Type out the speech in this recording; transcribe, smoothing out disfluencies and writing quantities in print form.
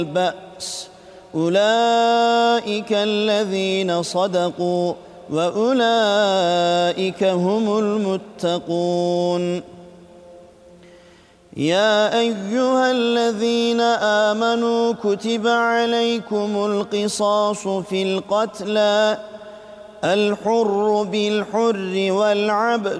البأس أولئك الذين صدقوا وأولئك هم المتقون. يا أيها الذين آمنوا كتب عليكم القصاص في القتلى الحر بالحر والعبد